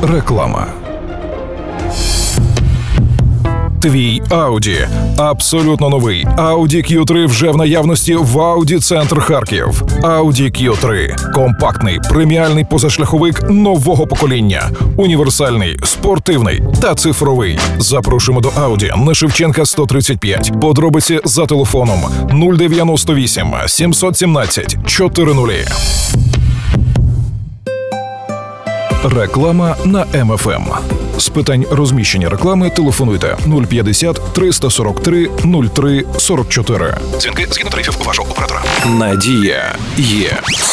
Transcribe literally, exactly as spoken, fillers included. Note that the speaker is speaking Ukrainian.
Реклама. Твій Audi. Абсолютно новий Audi кью три вже в наявності в Audi Центр Харків. Audi кью три – компактний, преміальний позашляховик нового покоління. Універсальний, спортивний та цифровий. Запрошуємо до Audi на Шевченка сто тридцять п'ять. Подробиці за телефоном нуль дев'яносто вісім сімсот сімнадцять чотирнадцять. Реклама на Ем Еф Ем. З питань розміщення реклами телефонуйте нуль п'ятдесят триста сорок три нуль три сорок чотири. Дзвінки згідно тарифів вашого оператора. Надія є.